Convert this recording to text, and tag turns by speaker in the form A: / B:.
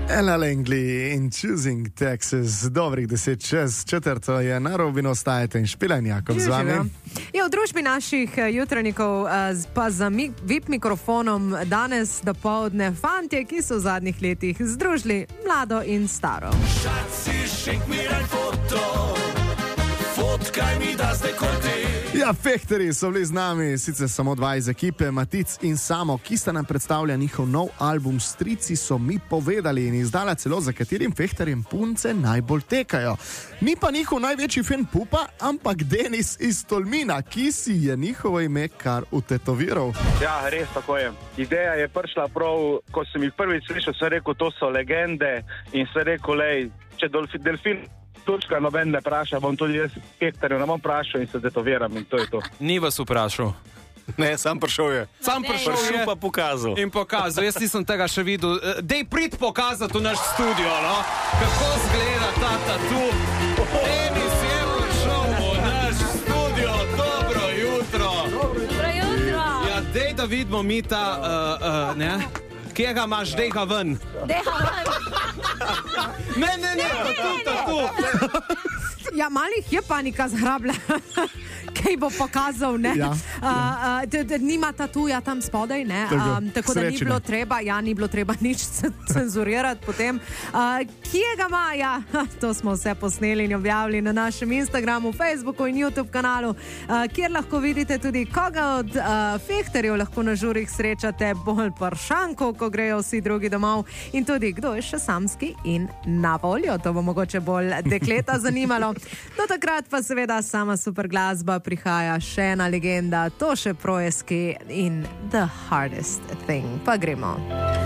A: Ella Langley in Choosing Texas. Dobrih 10:04 je na Robinu, ostajate in Špilen Jakob z vami.
B: Je v družbi naših jutranjikov pa za VIP mikrofonom danes dopoldne fantje, ki so v zadnjih letih združili mlado in staro.
A: Ja, Fehterji so bili z nami, sicer samo dva iz ekipe, Matic in Samo, ki sta nam predstavlja njihov nov album Strici so mi povedali in izdala celo, za katerim Fehterjem punce najbolj tekajo. Ni pa njihov največji fan Pupa, ampak Denis iz Tolmina, ki si je njihovo ime kar utetoviral.
C: Ja, res tako je. Ideja je prišla prav, ko sem jih prvič slišal, sem rekel, to so legende in sem rekel, lej, če delfin točka noben ne vpraša, bom tudi jaz Fehterjev ne bom vprašal in se detoviram in to je to.
D: Ni vas vprašal.
E: Ne, sam prišel je.
D: Sam prišel je
E: pa pokazal.
D: in pokazal. Jaz nisem tega še videl. Dej prid pokazati v naš studio, no? Kako zgleda ta tatu. Denis je prišel v naš studio. Dobro jutro.
B: Dobro jutro.
D: Ja, dej da vidimo mi ta, ne? Kje ga imaš? Dej ga ven. Ne, tu.
B: Ja, malih je panika zgrabila. Kaj bo pokazal, ne?
A: Ja,
B: Nima tatuja tam spodaj, ne? Tako da ni bilo treba, ni bilo treba nič cenzurirati potem. Kje ga ima? Ja, to smo vse posneli in objavili na našem Instagramu, Facebooku in YouTube kanalu, kjer lahko vidite tudi, koga od Fehterjev lahko na žurih srečate bolj pršanko, ko grejo vsi drugi domov, in tudi, kdo je še samski in na voljo. To bo mogoče bolj dekleta zanimalo. Do takrat pa seveda sama super glasba, prihaja še ena legenda, Toše Proeski in The Hardest Thing. Pa gremo.